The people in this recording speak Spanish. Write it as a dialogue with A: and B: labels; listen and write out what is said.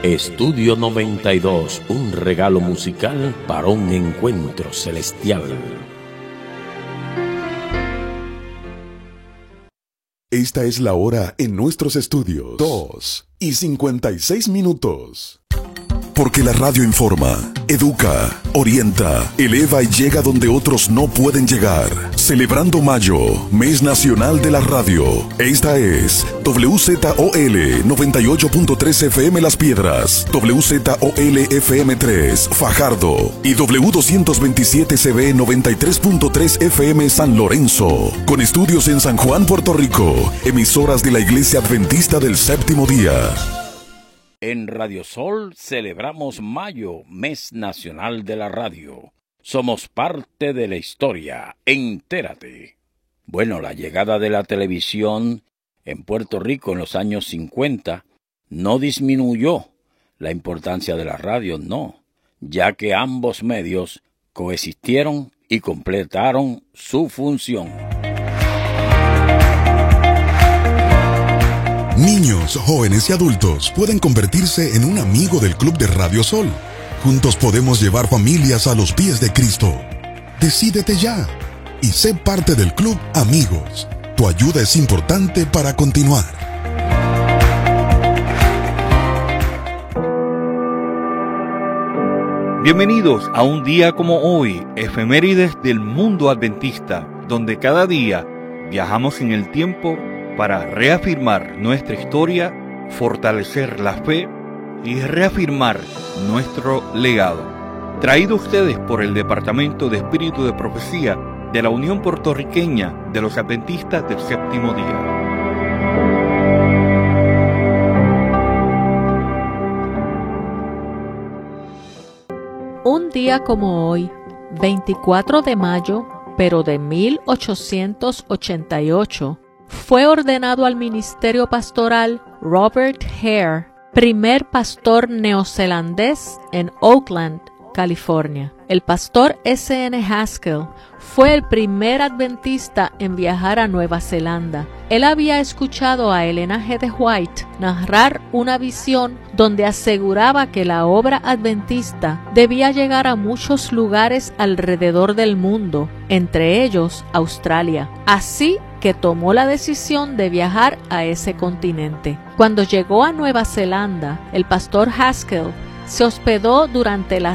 A: Estudio 92, un regalo musical para un encuentro celestial.
B: Esta es la hora en nuestros estudios. 2:56. Porque la radio informa, educa, orienta, eleva y llega donde otros no pueden llegar. Celebrando Mayo, Mes Nacional de la Radio. Esta es WZOL 98.3 FM Las Piedras, WZOL FM 3 Fajardo y W227 CB 93.3 FM San Lorenzo. Con estudios en San Juan, Puerto Rico. Emisoras de la Iglesia Adventista del Séptimo Día.
A: En Radio Sol celebramos Mayo, Mes Nacional de la Radio. Somos parte de la historia. Entérate. Bueno, la llegada de la televisión en Puerto Rico en los años 50 no disminuyó la importancia de la radio, no, ya que ambos medios coexistieron y completaron su función.
B: Niños, jóvenes y adultos pueden convertirse en un amigo del Club de Radio Sol. Juntos podemos llevar familias a los pies de Cristo. Decídete ya y sé parte del Club Amigos. Tu ayuda es importante para continuar.
C: Bienvenidos a un día como hoy, efemérides del mundo adventista, donde cada día viajamos en el tiempo para reafirmar nuestra historia, fortalecer la fe y reafirmar nuestro legado. Traído a ustedes por el Departamento de Espíritu de Profecía de la Unión Puertorriqueña de los Adventistas del Séptimo Día.
D: Un día como hoy, 24 de mayo, pero de 1888, fue ordenado al ministerio pastoral Robert Hare, primer pastor neozelandés en Oakland, California. El pastor S.N. Haskell fue el primer adventista en viajar a Nueva Zelanda. Él había escuchado a Elena G. de White narrar una visión donde aseguraba que la obra adventista debía llegar a muchos lugares alrededor del mundo, entre ellos Australia. Así que tomó la decisión de viajar a ese continente. Cuando llegó a Nueva Zelanda, el pastor Haskell se hospedó durante la